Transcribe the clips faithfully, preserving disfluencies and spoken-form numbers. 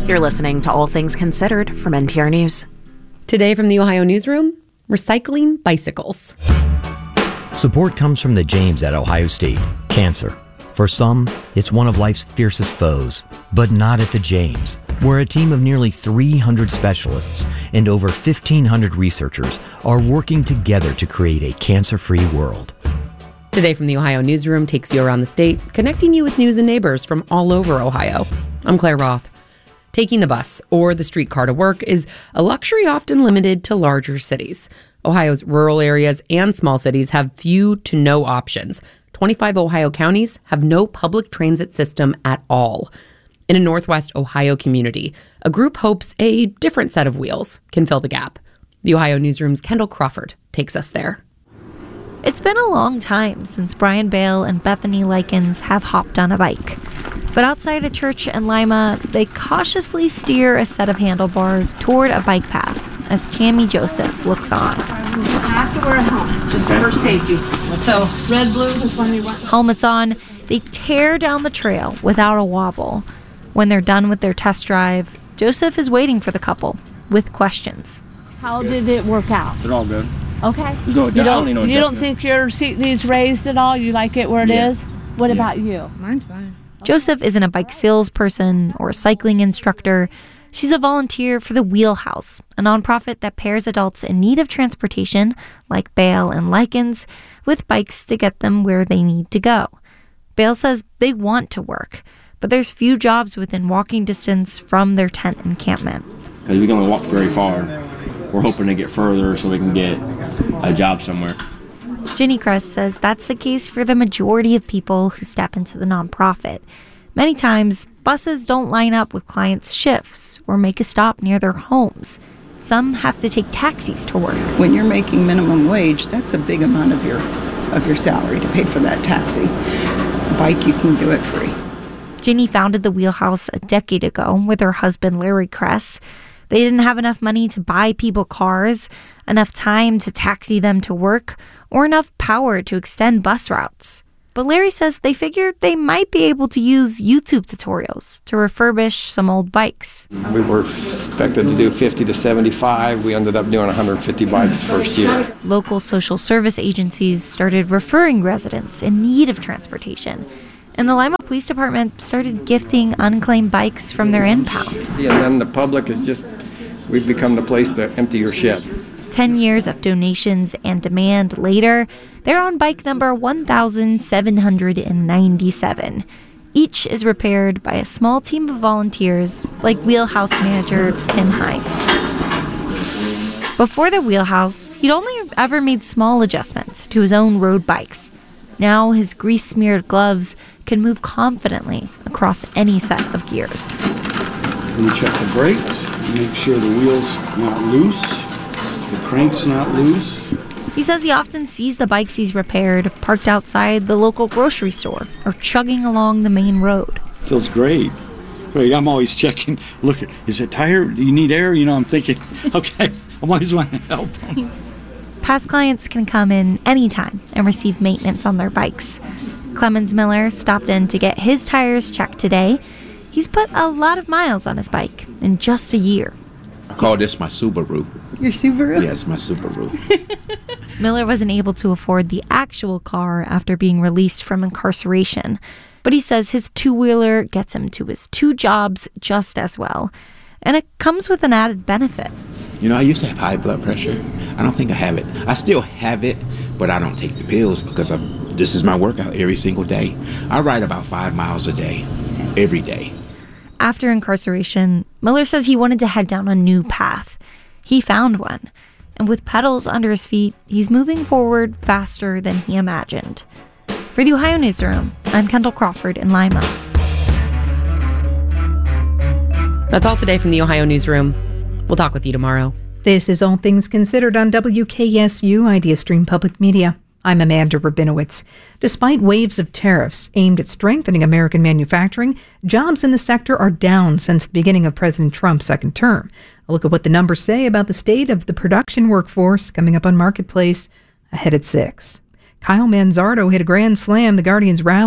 You're listening to All Things Considered from N P R News. Today from the Ohio Newsroom, recycling bicycles. Support comes from the James at Ohio State. Cancer. For some, it's one of life's fiercest foes, but not at the James, where a team of nearly three hundred specialists and over fifteen hundred researchers are working together to create a cancer-free world. Today from the Ohio Newsroom takes you around the state, connecting you with news and neighbors from all over Ohio. I'm Claire Roth. Taking the bus or the streetcar to work is a luxury often limited to larger cities. Ohio's rural areas and small cities have few to no options. twenty-five Ohio counties have no public transit system at all. In a Northwest Ohio community, a group hopes a different set of wheels can fill the gap. The Ohio Newsroom's Kendall Crawford takes us there. It's been a long time since Brian Bale and Bethany Likens have hopped on a bike. But outside a church in Lima, they cautiously steer a set of handlebars toward a bike path as Tammy Joseph looks on. You have to wear a helmet, just for safety. So, red, blue, this one we want. Helmets on, they tear down the trail without a wobble. When they're done with their test drive, Joseph is waiting for the couple with questions. How did it work out? It's all good. Okay. There's no, you don't, no you don't think your seat needs raised at all? You like it where it yeah. is? What yeah. about you? Mine's fine. Joseph isn't a bike salesperson or a cycling instructor. She's a volunteer for the Wheelhouse, a nonprofit that pairs adults in need of transportation, like Bale and Likens, with bikes to get them where they need to go. Bale says they want to work, but there's few jobs within walking distance from their tent encampment. Because we can only walk very far. We're hoping to get further so we can get a job somewhere. Ginny Crest says that's the case for the majority of people who step into the nonprofit. Many times, buses don't line up with clients' shifts or make a stop near their homes. Some have to take taxis to work. When you're making minimum wage, that's a big amount of your of your salary to pay for that taxi. Bike, you can do it free. Ginny founded the Wheelhouse a decade ago with her husband, Larry Kress. They didn't have enough money to buy people cars, enough time to taxi them to work, or enough power to extend bus routes. But Larry says they figured they might be able to use YouTube tutorials to refurbish some old bikes. We were expected to do fifty to seventy-five. We ended up doing one hundred fifty bikes first year. Local social service agencies started referring residents in need of transportation. And the Lima Police Department started gifting unclaimed bikes from their impound. And then the public is just, we've become the place to empty your shed. Ten years of donations and demand later, they're on bike number one thousand seven hundred ninety-seven. Each is repaired by a small team of volunteers, like Wheelhouse manager Tim Hines. Before the Wheelhouse, he'd only ever made small adjustments to his own road bikes. Now his grease-smeared gloves can move confidently across any set of gears. You check the brakes, make sure the wheel's not loose, the crank's not loose. He says he often sees the bikes he's repaired parked outside the local grocery store or chugging along the main road. Feels great. Great. I'm always checking. Look, is it tired? Do you need air? You know, I'm thinking, okay, I always want to help them. Past clients can come in anytime and receive maintenance on their bikes. Clemens Miller stopped in to get his tires checked today. He's put a lot of miles on his bike in just a year. I call this my Subaru. Your Subaru? Yes, my Subaru. Miller wasn't able to afford the actual car after being released from incarceration, but he says his two-wheeler gets him to his two jobs just as well. And it comes with an added benefit. You know, I used to have high blood pressure. I don't think I have it. I still have it, but I don't take the pills because I'm, this is my workout every single day. I ride about five miles a day, every day. After incarceration, Miller says he wanted to head down a new path. He found one. And with pedals under his feet, he's moving forward faster than he imagined. For the Ohio Newsroom, I'm Kendall Crawford in Lima. That's all today from the Ohio Newsroom. We'll talk with you tomorrow. This is All Things Considered on W K S U Idea Stream Public Media. I'm Amanda Rabinowitz. Despite waves of tariffs aimed at strengthening American manufacturing, jobs in the sector are down since the beginning of President Trump's second term. A look at what the numbers say about the state of the production workforce coming up on Marketplace ahead at six. Kyle Manzardo hit a grand slam. The Guardians rallied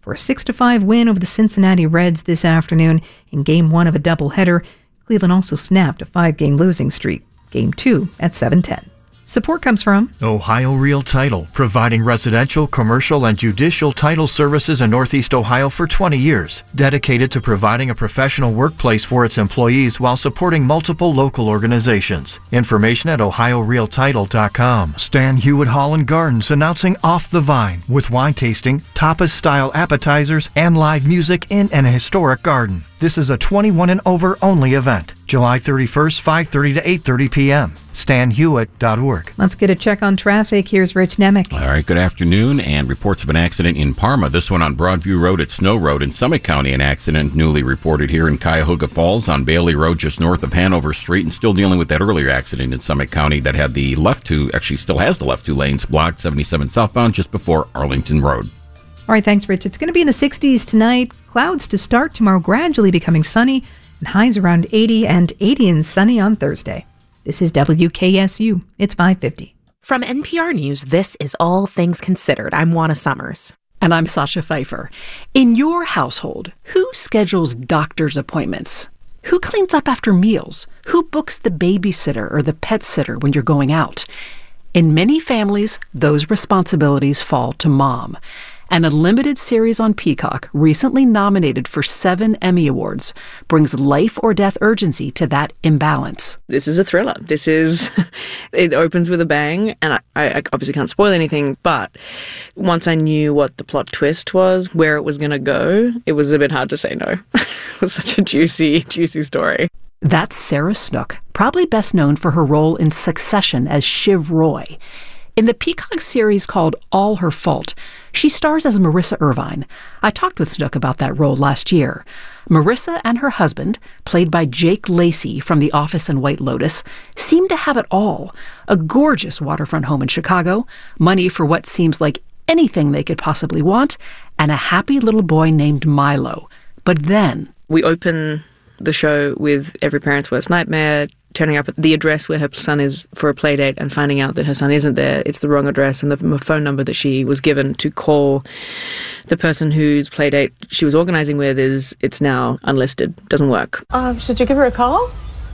for a six to five win over the Cincinnati Reds this afternoon in Game one of a doubleheader. Cleveland also snapped a five-game losing streak. Game two at seven ten. Support comes from Ohio Real Title, providing residential, commercial, and judicial title services in Northeast Ohio for twenty years, dedicated to providing a professional workplace for its employees while supporting multiple local organizations. Information at ohio real title dot com. Stan Hewitt Hall and Gardens announcing Off the Vine with wine tasting, tapas-style appetizers, and live music in an historic garden. This is a twenty-one and over only event. July thirty-first, five thirty to eight thirty p.m. stan hewitt dot org. Let's get a check on traffic. Here's Rich Nemec. All right, good afternoon, and reports of an accident in Parma. This one on Broadview Road at Snow Road in Summit County. An accident newly reported here in Cuyahoga Falls on Bailey Road just north of Hanover Street, and still dealing with that earlier accident in Summit County that had the left two, actually still has the left two lanes blocked, seventy-seven southbound just before Arlington Road. All right, thanks, Rich. It's going to be in the sixties tonight. Clouds to start tomorrow, gradually becoming sunny, and highs around eighty and eighty and sunny on Thursday. This is W K S U. It's five fifty. From N P R News, this is All Things Considered. I'm Juana Summers. And I'm Sasha Pfeiffer. In your household, who schedules doctor's appointments? Who cleans up after meals? Who books the babysitter or the pet sitter when you're going out? In many families, those responsibilities fall to mom. And a limited series on Peacock, recently nominated for seven Emmy Awards, brings life or death urgency to that imbalance. This is a thriller. This is, it opens with a bang, and I, I obviously can't spoil anything, but once I knew what the plot twist was, where it was going to go, it was a bit hard to say no. It was such a juicy, juicy story. That's Sarah Snook, probably best known for her role in Succession as Shiv Roy. In the Peacock series called All Her Fault, she stars as Marissa Irvine. I talked with Snook about that role last year. Marissa and her husband, played by Jake Lacey from The Office and White Lotus, seem to have it all. A gorgeous waterfront home in Chicago, money for what seems like anything they could possibly want, and a happy little boy named Milo. But then... We open the show with every parent's worst nightmare, turning up at the address where her son is for a play date and finding out that her son isn't there. It's the wrong address, and the phone number that she was given to call the person whose play date she was organizing with is, it's now unlisted. Doesn't work. Um, should you give her a call?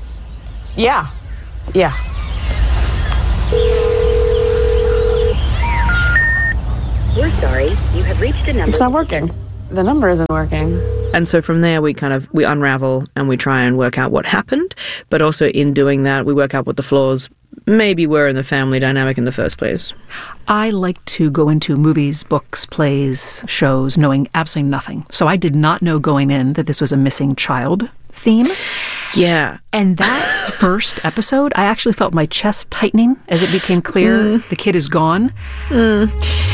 Yeah. Yeah. We're sorry. You have reached a number. It's not working. The number isn't working. And so from there, we kind of, we unravel and we try and work out what happened. But also in doing that, we work out what the flaws maybe were in the family dynamic in the first place. I like to go into movies, books, plays, shows, knowing absolutely nothing. So I did not know going in that this was a missing child theme. Yeah. And that first episode, I actually felt my chest tightening as it became clear mm. the kid is gone. Mm.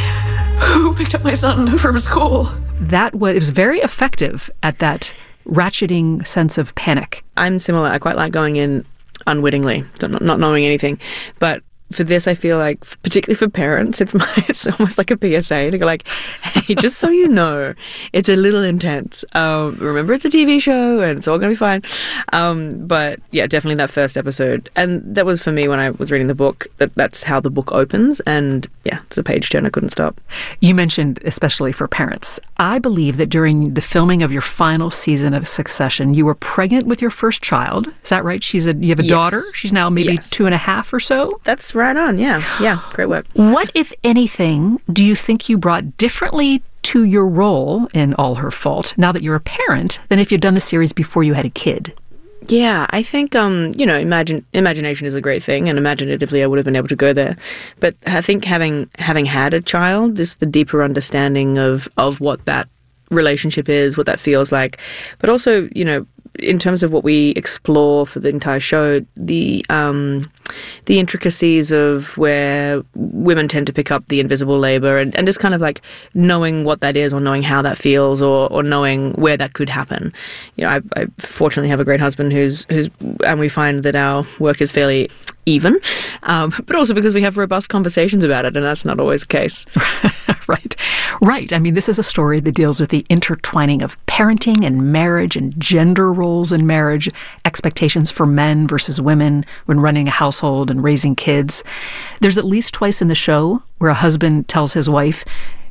Who picked up my son from school? That was, it was very effective at that ratcheting sense of panic. I'm similar. I quite like going in unwittingly, not, not knowing anything. But for this, I feel like, particularly for parents, it's my, it's almost like a P S A to go like, hey, just so you know, it's a little intense. Um, remember, it's a T V show and it's all going to be fine. Um, but yeah, definitely that first episode. And that was for me when I was reading the book, that that's how the book opens. And yeah, it's a page turn. I couldn't stop. You mentioned especially for parents. I believe that during the filming of your final season of Succession, you were pregnant with your first child. Is that right? She's a, you have a yes. daughter. She's now maybe yes. two and a half or so. That's right on. Yeah. Yeah. Great work. What, if anything, do you think you brought differently to your role in All Her Fault now that you're a parent than if you'd done the series before you had a kid? Yeah, I think, um, you know, imagine imagination is a great thing, and imaginatively I would have been able to go there. But I think having having had a child, just the deeper understanding of, of what that relationship is, what that feels like, but also, you know, in terms of what we explore for the entire show, the um, the intricacies of where women tend to pick up the invisible labor, and, and just kind of like knowing what that is, or knowing how that feels, or, or knowing where that could happen. You know, I, I fortunately have a great husband who's who's, and we find that our work is fairly even, um, but also because we have robust conversations about it, and that's not always the case. Right. Right. I mean, this is a story that deals with the intertwining of parenting and marriage and gender roles in marriage, expectations for men versus women when running a household and raising kids. There's at least twice in the show where a husband tells his wife,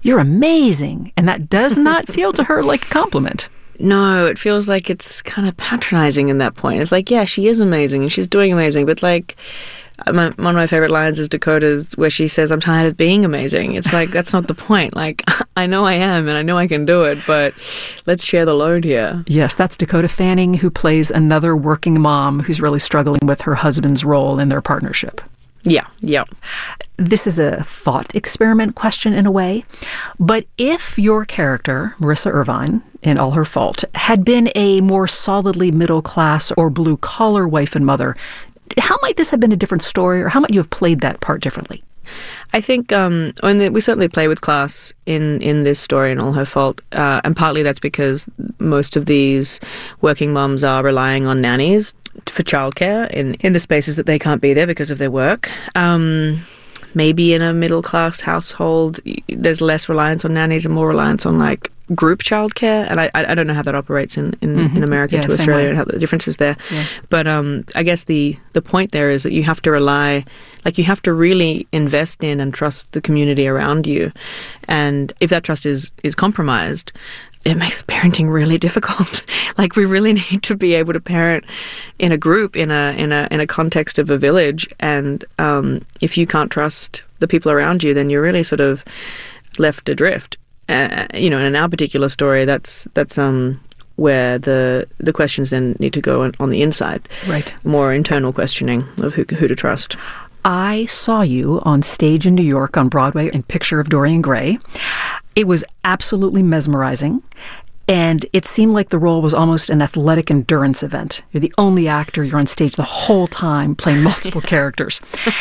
you're amazing. And that does not feel to her like a compliment. No, it feels like it's kind of patronizing in that point. It's like, yeah, she is amazing and she's doing amazing, but like, my, one of my favorite lines is Dakota's, where she says, I'm tired of being amazing. It's like, that's not the point. Like, I know I am and I know I can do it, but let's share the load here. Yes, that's Dakota Fanning, who plays another working mom who's really struggling with her husband's role in their partnership. Yeah, yeah. This is a thought experiment question in a way, but if your character, Marissa Irvine, in All Her Fault, had been a more solidly middle-class or blue-collar wife and mother, how might this have been a different story, or how might you have played that part differently? I think um, and we certainly play with class in, in this story in All Her Fault, uh, and partly that's because most of these working moms are relying on nannies for childcare in, in the spaces that they can't be there because of their work. Um, maybe in a middle-class household, there's less reliance on nannies and more reliance on, like, group childcare, and I I don't know how that operates in, in, mm-hmm. in America yeah, to Australia and how the difference is there. Yeah. But um, I guess the, the point there is that you have to rely, like you have to really invest in and trust the community around you. And if that trust is, is compromised, it makes parenting really difficult. Like we really need to be able to parent in a group, in a in a in a context of a village. And um, if you can't trust the people around you, then you're really sort of left adrift. Uh, you know, in our particular story, that's that's um where the the questions then need to go on, on the inside. Right. More internal questioning of who who to trust. I saw you on stage in New York on Broadway in Picture of Dorian Gray. It was absolutely mesmerizing, and it seemed like the role was almost an athletic endurance event. You're the only actor, you're on stage the whole time playing multiple characters.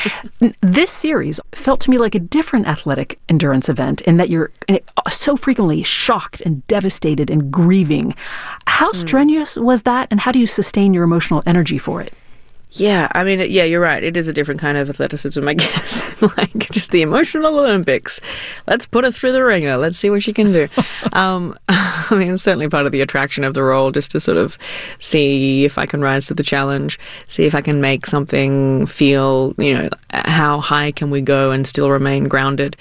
This series felt to me like a different athletic endurance event in that you're so frequently shocked and devastated and grieving. How strenuous was that, and how do you sustain your emotional energy for it? Yeah, I mean, yeah, you're right. It is a different kind of athleticism, I guess. Like, just the emotional Olympics. Let's put her through the ringer. Let's see what she can do. um, I mean, it's certainly part of the attraction of the role, just to sort of see if I can rise to the challenge, see if I can make something feel, you know, how high can we go and still remain grounded.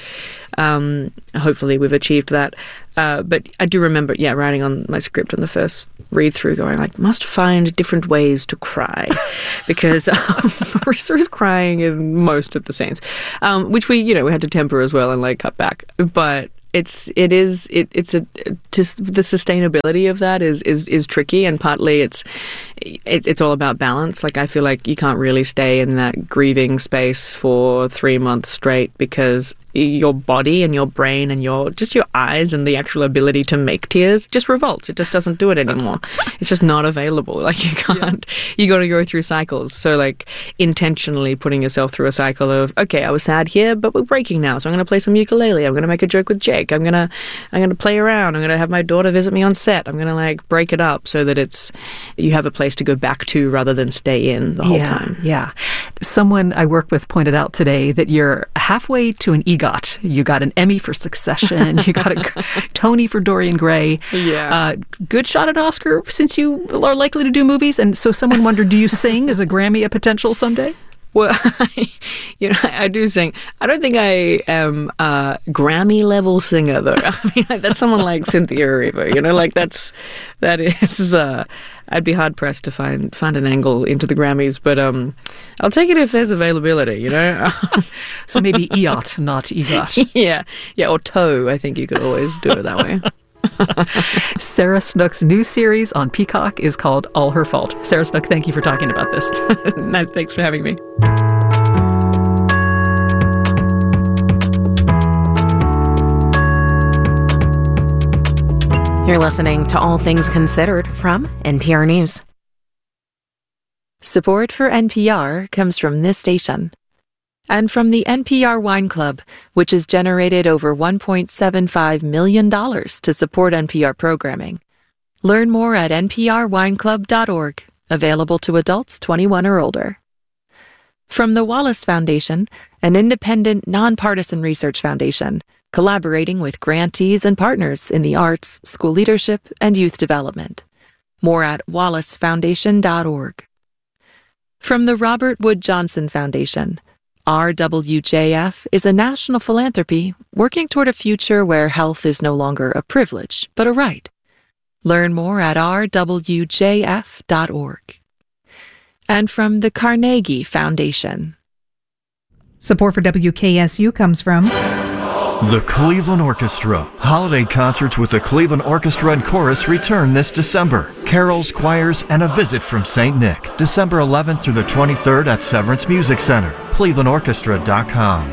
Um, hopefully we've achieved that. Uh, but I do remember, yeah, writing on my script on the first read-through going like, must find different ways to cry. Because um, Marissa is crying in most of the scenes, um, which we, you know, we had to temper as well and like cut back. But it's, it is, it, it's a, just the sustainability of that is, is, is tricky. And partly it's, it, it's all about balance. Like I feel like you can't really stay in that grieving space for three months straight because your body and your brain and your just your eyes and the actual ability to make tears just revolts. It just doesn't do it anymore. It's just not available. Like you can't, yeah. You got to go through cycles. So like intentionally putting yourself through a cycle of, okay, I was sad here, but we're breaking now. So I'm going to play some ukulele. I'm going to make a joke with Jake. I'm going to, I'm going to play around. I'm going to have my daughter visit me on set. I'm going to like break it up so that it's, you have a place to go back to rather than stay in the whole yeah, time. Yeah. Someone I work with pointed out today that you're halfway to an EGOT. You got an Emmy for Succession. You got a Tony for Dorian Gray. Yeah. Uh, good shot at Oscar since you are likely to do movies. And so someone wondered, do you sing? Is a Grammy a potential someday? Well, you know, I do sing. I don't think I am a Grammy-level singer, though. I mean, that's someone like Cynthia Erivo, you know, like that's, that is, uh, I'd be hard-pressed to find find an angle into the Grammys, but um, I'll take it if there's availability, you know? So maybe E O T, not EGOT. Yeah, yeah, or Toe, I think you could always do it that way. Sarah Snook's new series on Peacock is called All Her Fault. Sarah Snook, thank you for talking about this. No, thanks for having me. You're listening to All Things Considered from N P R News. Support for N P R comes from this station and from the N P R Wine Club, which has generated over one point seven five million dollars to support N P R programming. Learn more at n p r wine club dot org, available to adults twenty-one or older. From the Wallace Foundation, an independent, nonpartisan research foundation, collaborating with grantees and partners in the arts, school leadership, and youth development. More at wallace foundation dot org. From the Robert Wood Johnson Foundation, R W J F is a national philanthropy working toward a future where health is no longer a privilege, but a right. Learn more at r w j f dot org. And from the Carnegie Foundation. Support for W K S U comes from The Cleveland Orchestra. Holiday concerts with the Cleveland Orchestra and Chorus return this December. Carols, choirs, and a visit from Saint Nick. December eleventh through the twenty-third at Severance Music Center. cleveland orchestra dot com.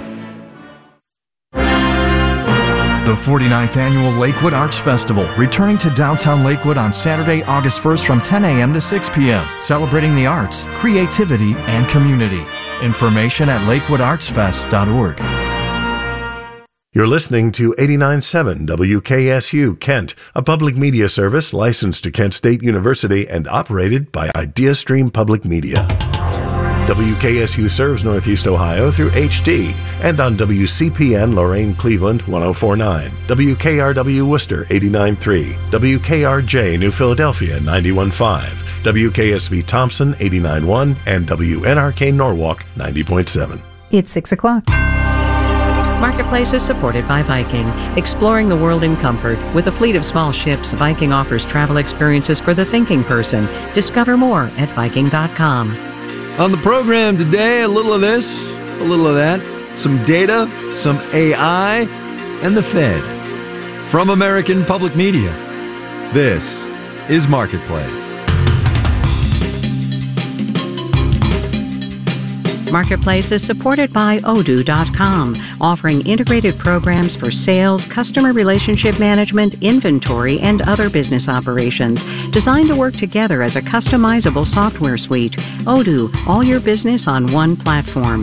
The forty-ninth Annual Lakewood Arts Festival, returning to downtown Lakewood on Saturday, August first from ten a.m. to six p.m., celebrating the arts, creativity, and community. Information at lakewood arts fest dot org. You're listening to eighty-nine point seven W K S U Kent, a public media service licensed to Kent State University and operated by IdeaStream Public Media. W K S U serves Northeast Ohio through H D and on W C P N Lorain Cleveland one oh four point nine, W K R W Worcester eighty-nine point three, W K R J New Philadelphia ninety-one point five, W K S V Thompson eighty-nine point one, and W N R K Norwalk ninety point seven. It's six o'clock. Marketplace is supported by Viking, exploring the world in comfort. With a fleet of small ships, Viking offers travel experiences for the thinking person. Discover more at viking dot com. On the program today, a little of this, a little of that, some data, some A I, and the Fed. From American Public Media, this is Marketplace. Marketplace is supported by odoo dot com, offering integrated programs for sales, customer relationship management, inventory, and other business operations, designed to work together as a customizable software suite. Odoo, all your business on one platform.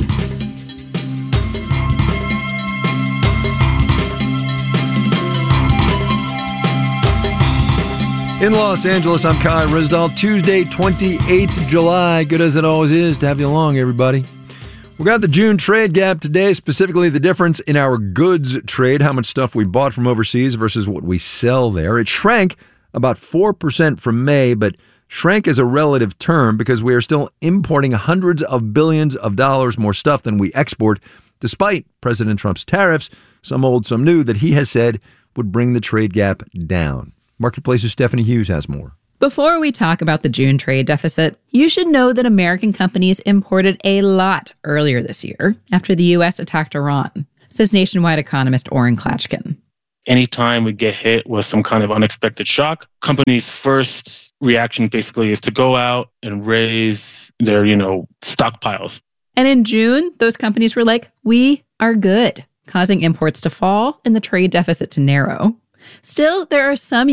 In Los Angeles, I'm Kai Risdall. Tuesday, twenty-eighth of July. Good as it always is to have you along, everybody. We got the June trade gap today, specifically the difference in our goods trade, how much stuff we bought from overseas versus what we sell there. It shrank about four percent from May, but shrank is a relative term because we are still importing hundreds of billions of dollars more stuff than we export, despite President Trump's tariffs, some old, some new, that he has said would bring the trade gap down. Marketplace's Stephanie Hughes has more. Before we talk about the June trade deficit, you should know that American companies imported a lot earlier this year after the U S attacked Iran, says Nationwide economist Oren Klatchkin. Anytime we get hit with some kind of unexpected shock, companies' first reaction basically is to go out and raise their, you know, stockpiles. And in June, those companies were like, we are good, causing imports to fall and the trade deficit to narrow. Still, there are some